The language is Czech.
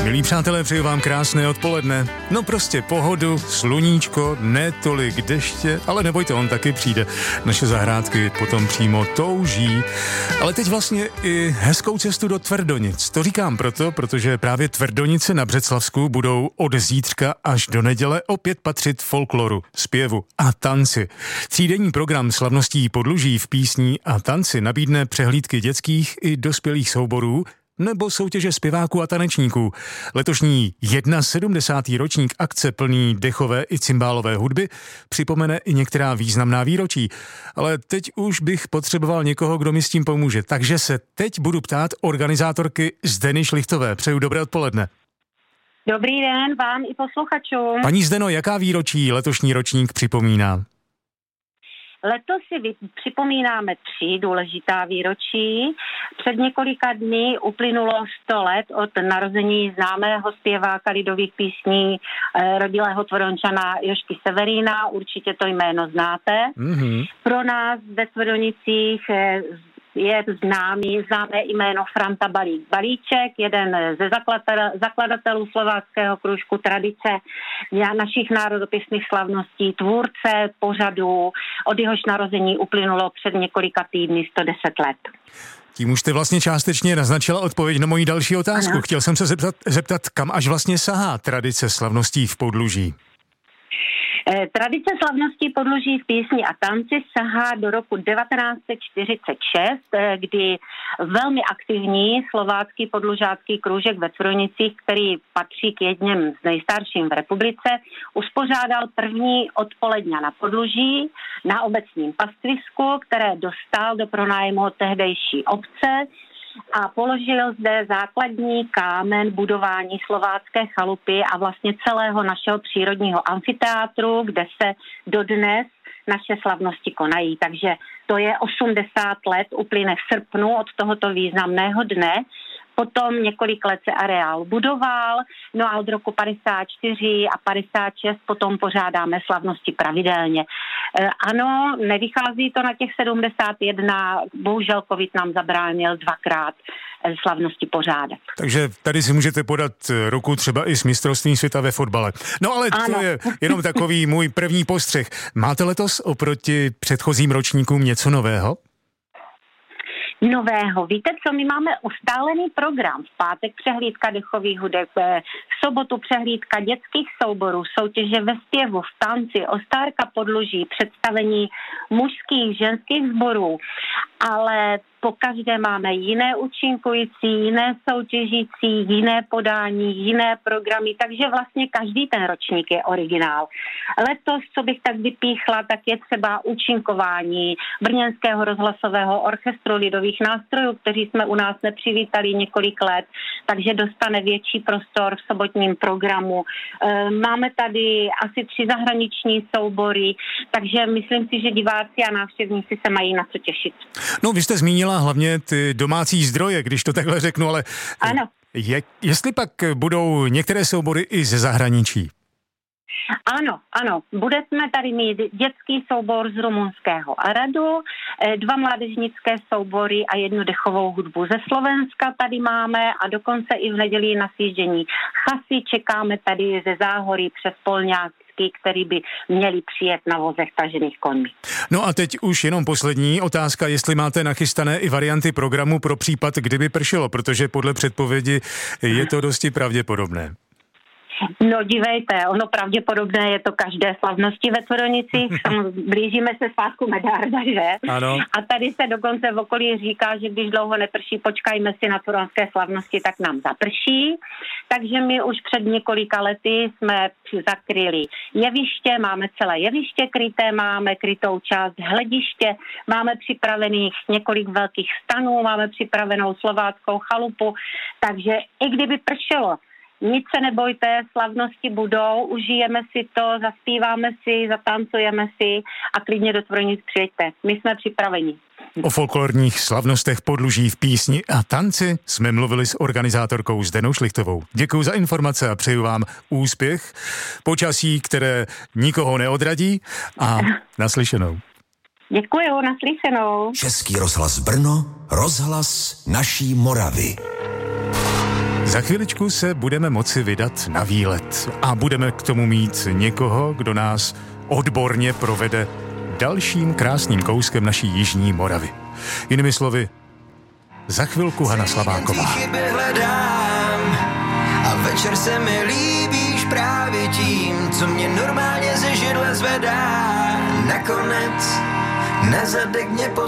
Milí přátelé, přeju vám krásné odpoledne. No prostě pohodu, sluníčko, ne tolik deště, ale nebojte, on taky přijde. Naše zahrádky potom přímo touží. Ale teď vlastně i hezkou cestu do Tvrdonic. To říkám proto, protože právě Tvrdonice na Břeclavsku budou od zítřka až do neděle opět patřit folkloru, zpěvu a tanci. Třídenní program slavností Podluží v písní a tanci nabídne přehlídky dětských i dospělých souborů nebo soutěže zpěváků a tanečníků. Letošní 71. ročník akce plný dechové i cymbálové hudby připomene i některá významná výročí. Ale teď už bych potřeboval někoho, kdo mi s tím pomůže. Takže se teď budu ptát organizátorky Zdeny Šlichtové. Přeju dobré odpoledne. Dobrý den vám i posluchačům. Paní Zdeno, jaká výročí letošní ročník připomíná? Letos si připomínáme 3 důležitá výročí. Před několika dny uplynulo 100 let od narození známého zpěváka lidových písní rodilého Tvrdončana Jožky Severína. Určitě to jméno znáte. Mm-hmm. Pro nás ve Tvrdonicích je známé jméno Franta Balíček, jeden ze zakladatelů slováckého kroužku Tradice, našich národopisných slavností, tvůrce pořadu, od jehož narození uplynulo před několika týdny 110 let. Tím už jste vlastně částečně naznačila odpověď na moji další otázku. Ano. Chtěl jsem se zeptat, kam až vlastně sahá tradice slavností v Podluží? Tradice slavností Podluží v písni a tanci sahá do roku 1946, kdy velmi aktivní slovácký podlužácký kroužek ve Tvrdonicích, který patří k jedním z nejstarším v republice, uspořádal první odpoledňa na Podluží na obecním pastvisku, které dostal do pronájmu tehdejší obce, a položil zde základní kámen budování slovácké chalupy a vlastně celého našeho přírodního amfiteátru, kde se dodnes naše slavnosti konají. Takže to je 80 let, uplyne v srpnu od tohoto významného dne. Potom několik let se areál budoval, no a od roku 54 a 56 potom pořádáme slavnosti pravidelně. Ano, nevychází to na těch 71, bohužel covid nám zabránil 2krát slavnosti pořádat. Takže tady si můžete podat ruku třeba i s mistrovstvím světa ve fotbale. No ale ano. To je jenom takový můj první postřeh. Máte letos oproti předchozím ročníkům něco nového? Nového. Víte co, my máme ustálený program. V pátek přehlídka dechových hudeb, v sobotu přehlídka dětských souborů, soutěže ve zpěvu, v tanci, Ostárka Podluží, představení mužských, ženských sborů, ale po každé máme jiné účinkující, jiné soutěžící, jiné podání, jiné programy, takže vlastně každý ten ročník je originál. Letos, co bych tak vypíchla, tak je třeba účinkování Brněnského rozhlasového orchestru lidových nástrojů, kteří jsme u nás nepřivítali několik let, takže dostane větší prostor v sobotním programu. Máme tady asi 3 zahraniční soubory, takže myslím si, že diváci a návštěvníci se mají na co těšit. No, vy jste zmínila hlavně ty domácí zdroje, když to takhle řeknu, ale ano. Jestli pak budou některé soubory i ze zahraničí? Ano. Budeme tady mít dětský soubor z rumunského Aradu, 2 mládežnické soubory a 1 dechovou hudbu ze Slovenska tady máme a dokonce i v neděli na sjíždění chasy čekáme tady ze Záhoří přes Polňák, který by měli přijet na vozech tažených koňmi. No a teď už jenom poslední otázka, jestli máte nachystané i varianty programu pro případ, kdyby pršelo, protože podle předpovědi je to dosti pravděpodobné. No dívejte, ono pravděpodobné je to každé slavnosti ve Tvrdonicích, blížíme se svátku Medárda, že? Ano. A tady se dokonce v okolí říká, že když dlouho neprší, počkajme si na tvrdonské slavnosti, tak nám zaprší. Takže my už před několika lety jsme zakryli jeviště, máme celé jeviště kryté, máme krytou část hlediště, máme připravených několik velkých stanů, máme připravenou slováckou chalupu, takže i kdyby pršelo, nic se nebojte, slavnosti budou, užijeme si to, zaspíváme si, zatancujeme si a klidně do Tvrdonic přijeďte. My jsme připraveni. O folklorních slavnostech Podluží v písni a tanci jsme mluvili s organizátorkou Zdenou Šlichtovou. Děkuji za informace a přeju vám úspěch, počasí, které nikoho neodradí a naslyšenou. Děkuji, naslyšenou. Český rozhlas Brno, rozhlas naší Moravy. Za chviličku se budeme moci vydat na výlet a budeme k tomu mít někoho, kdo nás odborně provede dalším krásným kouskem naší jižní Moravy. Jinými slovy, za chvilku Hana Slaváková. A večer se mi líbíš právě tím, co mě normálně ze židle zvedá. Nakonec na zadek mě